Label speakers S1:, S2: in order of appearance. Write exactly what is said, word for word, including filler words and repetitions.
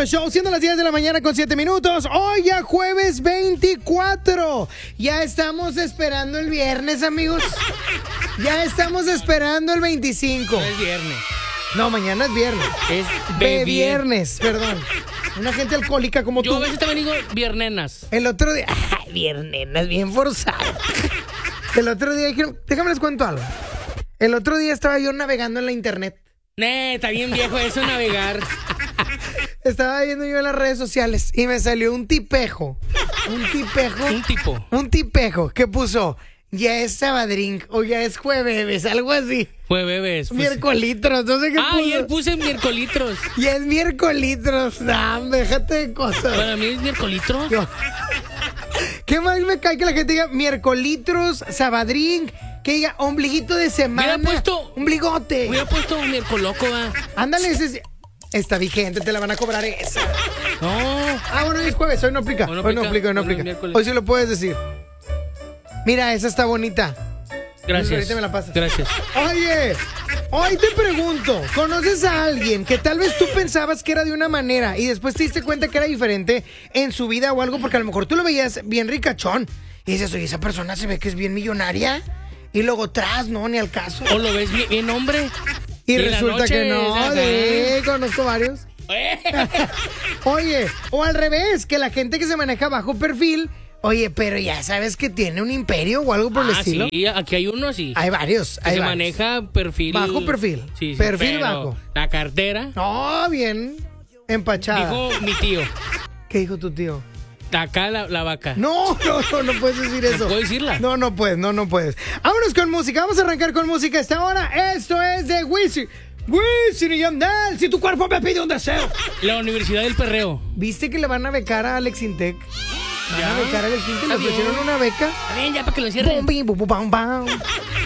S1: bueno show, siendo las diez de la mañana con siete minutos. Hoy ya jueves veinticuatro. Ya estamos esperando el viernes, amigos. Ya estamos esperando el veinticinco.
S2: No es viernes.
S1: No, mañana es viernes.
S2: Es
S1: de viernes, perdón. Una gente alcohólica como
S2: Yo
S1: tú.
S2: a veces también digo viernenas.
S1: El otro día... Ay, viernenas, bien forzado. El otro día dijeron... Déjame les cuento algo. El otro día estaba yo navegando en la internet.
S2: Nee, está bien viejo eso, navegar.
S1: Estaba viendo yo en las redes sociales y me salió un tipejo. Un tipejo.
S2: Un tipo.
S1: Un tipejo que puso... Ya es sabadrink o ya es jueves, algo así.
S2: Jueves. Pues.
S1: Miércolitros, no sé qué
S2: Ah,
S1: puso.
S2: ayer puse miércolitros.
S1: Ya es miércolitros. No, déjate de cosas.
S2: Para mí es miércolitros.
S1: Yo- ¿Qué más me cae que la gente diga miércolitros, sabadrink, que diga ombliguito de semana?
S2: Hubiera puesto-
S1: ombligote.
S2: Hubiera puesto un miércoloco, va.
S1: Ándale, ese es- está vigente, te la van a cobrar esa.
S2: No.
S1: Ah, bueno, hoy es jueves, hoy no aplica.
S2: Hoy no
S1: Hoy no
S2: aplica,
S1: aplica, hoy no
S2: hoy no es
S1: aplica.
S2: miércoles.
S1: Hoy sí lo puedes decir. Mira, esa está bonita.
S2: Gracias.
S1: Ahorita me la pasas.
S2: Gracias.
S1: Oye, hoy te pregunto, ¿conoces a alguien que tal vez tú pensabas que era de una manera y después te diste cuenta que era diferente en su vida o algo? Porque a lo mejor tú lo veías bien ricachón y dices, oye, esa persona se ve que es bien millonaria y luego tras, no, ni al caso.
S2: O lo ves bien, bien hombre.
S1: Y
S2: en la
S1: resulta
S2: noche,
S1: que no,
S2: ajá.
S1: de, conozco varios. Oye, o al revés, que la gente que se maneja bajo perfil, oye, pero ya sabes que tiene un imperio o algo por el
S2: Ah,
S1: estilo.
S2: sí, aquí hay uno así.
S1: Hay varios,
S2: Que
S1: hay
S2: se
S1: varios.
S2: maneja perfil.
S1: Bajo perfil.
S2: Sí, sí,
S1: Perfil
S2: pero
S1: bajo.
S2: La cartera.
S1: No, bien empachada.
S2: Dijo mi tío.
S1: ¿Qué dijo tu tío?
S2: Acá la, la vaca.
S1: No, no, no, no puedes decir eso.
S2: puedo decirla?
S1: No, no puedes, no, no puedes. Vámonos con música, vamos a arrancar con música esta hora. Esto es de Wisin. Wisin y Yandel, si tu cuerpo me pide un deseo.
S2: La Universidad del Perreo.
S1: ¿Viste que le van a becar a Alex Intec? Van
S2: Ya.
S1: a becar a Alex Intec, le
S2: Está bien.
S1: ofrecieron una beca.
S2: Está bien, ya para que lo encierren.
S1: Bum, bim, bum, bum, bam, bam.